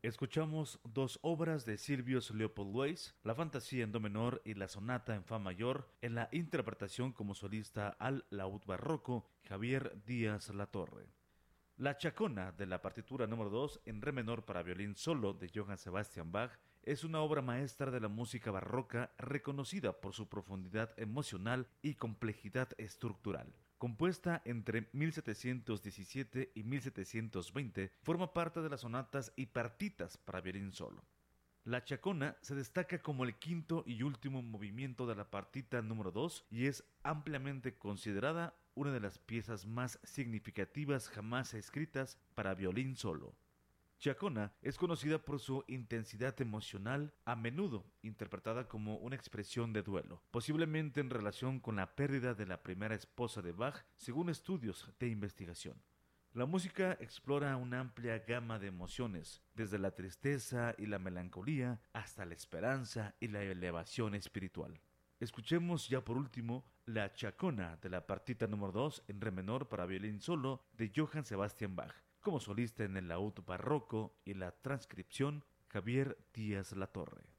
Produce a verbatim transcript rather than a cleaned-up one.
Escuchamos dos obras de Silvius Leopold Weiss, la Fantasía en do menor y la Sonata en fa mayor, en la interpretación como solista al laúd barroco Javier Díaz Latorre. La Chacona, de la partitura número dos en re menor para violín solo de Johann Sebastian Bach, es una obra maestra de la música barroca reconocida por su profundidad emocional y complejidad estructural. Compuesta entre mil setecientos diecisiete y mil setecientos veinte, forma parte de las sonatas y partitas para violín solo. La Chacona se destaca como el quinto y último movimiento de la partita número dos y es ampliamente considerada una de las piezas más significativas jamás escritas para violín solo. Chacona es conocida por su intensidad emocional, a menudo interpretada como una expresión de duelo, posiblemente en relación con la pérdida de la primera esposa de Bach, según estudios de investigación. La música explora una amplia gama de emociones, desde la tristeza y la melancolía hasta la esperanza y la elevación espiritual. Escuchemos ya por último la Chacona de la partita número dos en re menor para violín solo de Johann Sebastian Bach, como solista en el laúd barroco y la transcripción Javier Díaz Latorre.